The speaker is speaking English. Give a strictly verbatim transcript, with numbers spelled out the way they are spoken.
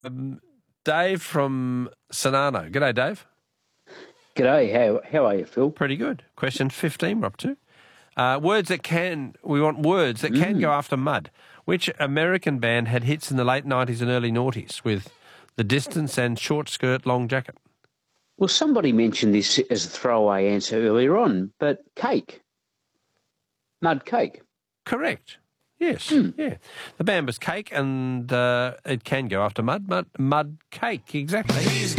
Um, Dave from Sonano. G'day, Dave. G'day, how how are you, Phil? Pretty good. Question fifteen, we're up to. Uh, words that can, we want words that can Mm. go after mud. Which American band had hits in the late nineties and early noughties with The Distance and Short Skirt, Long Jacket? Well, somebody mentioned this as a throwaway answer earlier on, but cake. Mud cake. Correct. Yes, Mm. yeah. The band was Cake and uh, it can go after mud. Mud, mud cake, exactly.